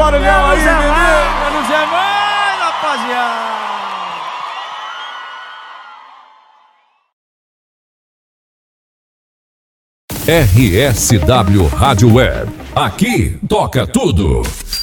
barulhão aí, menino. Menos é mais, rapaziada. RSW Rádio Web. Aqui toca tudo.